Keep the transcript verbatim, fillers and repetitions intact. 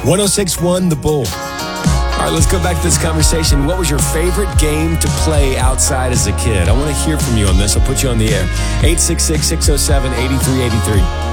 one oh six point one The Bull. All right, let's go back to this conversation. What was your favorite game to play outside as a kid? I want to hear from you on this. I'll put you on the air. eight six six, six oh seven, eight three eight three.